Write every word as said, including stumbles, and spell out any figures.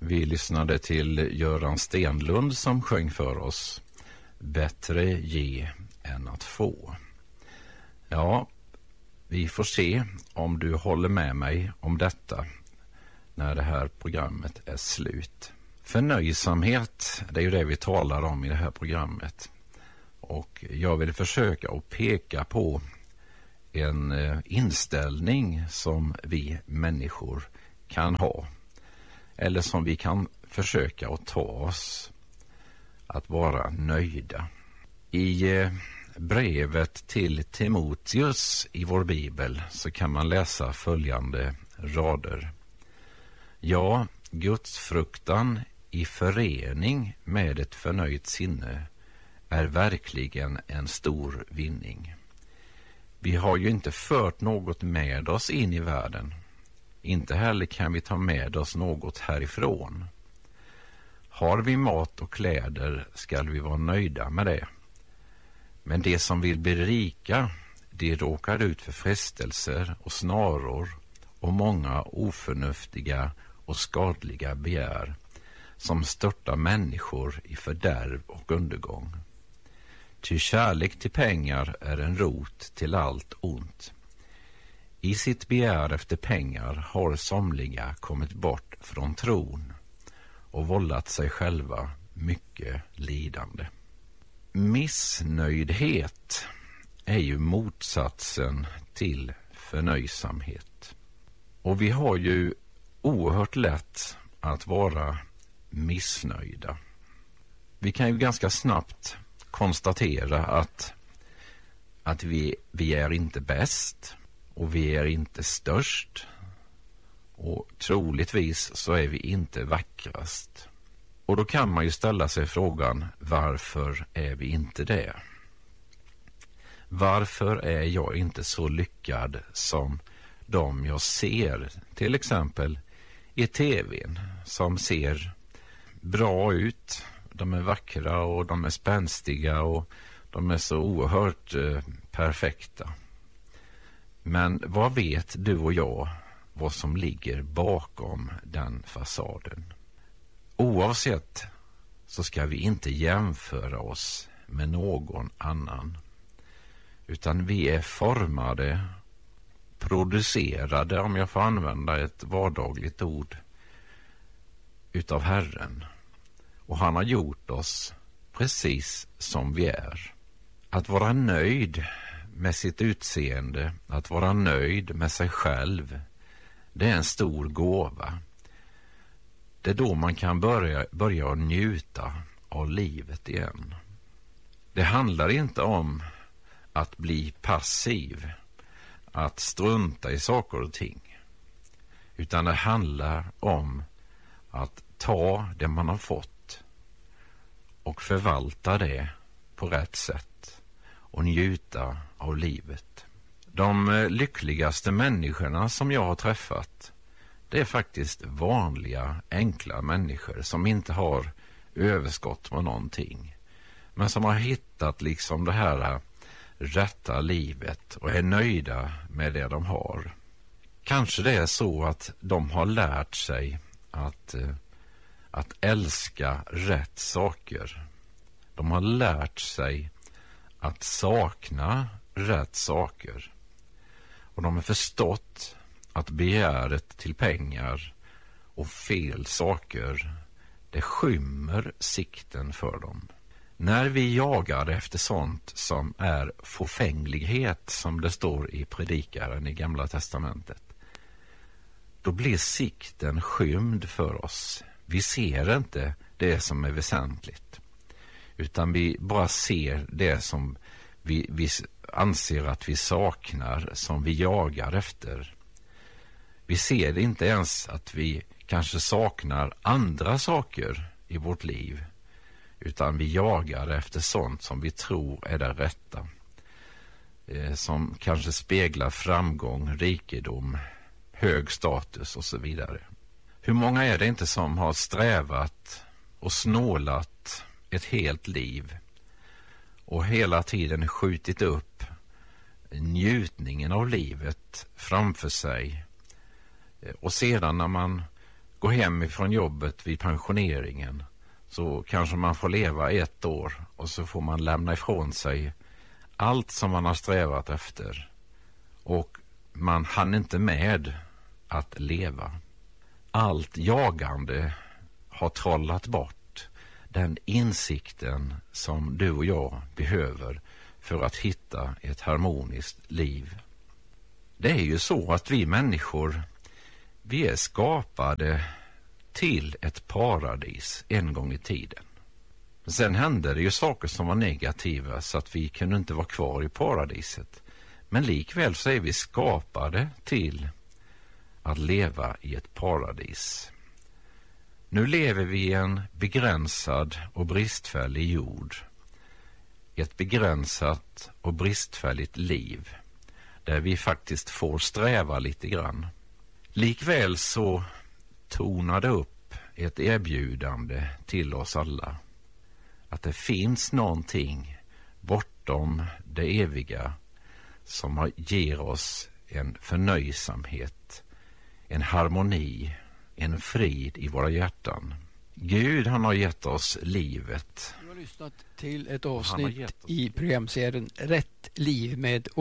Vi lyssnade till Göran Stenlund som sjöng för oss Bättre ge än att få. Ja, vi får se om du håller med mig om detta när det här programmet är slut. Förnöjsamhet, det är ju det vi talar om i det här programmet. Och jag vill försöka att peka på en inställning som vi människor kan ha. Eller som vi kan försöka att ta oss att vara nöjda. I brevet till Timoteus i vår bibel så kan man läsa följande rader. Ja, Guds fruktan i förening med ett förnöjt sinne är verkligen en stor vinning. Vi har ju inte fört något med oss in i världen. Inte heller kan vi ta med oss något härifrån. Har vi mat och kläder ska vi vara nöjda med det. Men det som vill bli rika, de råkar ut för frestelser och snaror och många oförnuftiga och skadliga begär som störtar människor i fördärv och undergång. Ty kärlek till pengar är en rot till allt ont. I sitt begär efter pengar har somliga kommit bort från tron och vållat sig själva mycket lidande. Missnöjdhet är ju motsatsen till förnöjsamhet. Och vi har ju oerhört lätt att vara missnöjda. Vi kan ju ganska snabbt konstatera att, att vi, vi är inte bäst och vi är inte störst och troligtvis så är vi inte vackrast. Och då kan man ju ställa sig frågan, varför är vi inte det? Varför är jag inte så lyckad som de jag ser, till exempel i tvn, som ser bra ut, de är vackra och de är spänstiga och de är så oerhört eh, perfekta. Men vad vet du och jag vad som ligger bakom den fasaden? Oavsett så ska vi inte jämföra oss med någon annan. Utan vi är formade, producerade, om jag får använda ett vardagligt ord, utav Herren. Och han har gjort oss precis som vi är. Att vara nöjd med sitt utseende, att vara nöjd med sig själv, det är en stor gåva. Det är då man kan börja, börja njuta av livet igen. Det handlar inte om att bli passiv, att strunta i saker och ting. Utan det handlar om att ta det man har fått och förvalta det på rätt sätt och njuta av livet. De lyckligaste människorna som jag har träffat, det är faktiskt vanliga, enkla människor som inte har överskott på någonting. Men som har hittat liksom det här rätta livet och är nöjda med det de har. Kanske det är så att de har lärt sig att, att älska rätt saker. De har lärt sig att sakna rätt saker. Och de har förstått att begäret till pengar och fel saker, det skymmer sikten för dem. När vi jagar efter sånt som är fåfänglighet, som det står i Predikaren i Gamla testamentet, då blir sikten skymd för oss. Vi ser inte det som är väsentligt, utan vi bara ser det som vi, vi anser att vi saknar, som vi jagar efter. Vi ser inte ens att vi kanske saknar andra saker i vårt liv, utan vi jagar efter sånt som vi tror är det rätta. Eh, som kanske speglar framgång, rikedom, hög status och så vidare. Hur många är det inte som har strävat och snålat ett helt liv och hela tiden skjutit upp njutningen av livet framför sig. Och sedan när man gå hem ifrån jobbet vid pensioneringen, så kanske man får leva ett år och så får man lämna ifrån sig allt som man har strävat efter, och man hann inte med att leva. Allt jagande har trollat bort den insikten som du och jag behöver för att hitta ett harmoniskt liv. Det är ju så att vi människor, vi är skapade till ett paradis en gång i tiden. Sen hände det ju saker som var negativa så att vi kunde inte vara kvar i paradiset. Men likväl så är vi skapade till att leva i ett paradis. Nu lever vi i en begränsad och bristfällig jord. Ett begränsat och bristfälligt liv där vi faktiskt får sträva lite grann. Likväl så tonade upp ett erbjudande till oss alla att det finns någonting bortom det eviga som ger oss en förnöjsamhet, en harmoni, en frid i våra hjärtan. Gud, han har gett oss livet. Du har lyssnat till ett avsnitt i programserien Rätt liv med